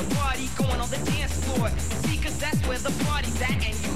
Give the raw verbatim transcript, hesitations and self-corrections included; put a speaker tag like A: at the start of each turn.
A: the party going on the dance floor. See, cause that's where the party's at, and you